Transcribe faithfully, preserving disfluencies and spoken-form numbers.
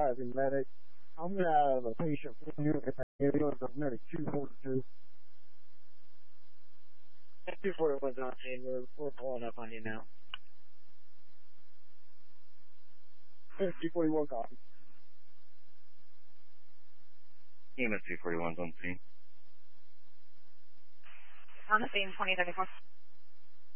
advising medic. I'm going to have a patient for you if I ambulance of medic two forty-two. two forty-one's on scene. We're, we're pulling up on you now. two forty-one copy. E M S two forty-one's on scene. On the scene, twenty thirty-four.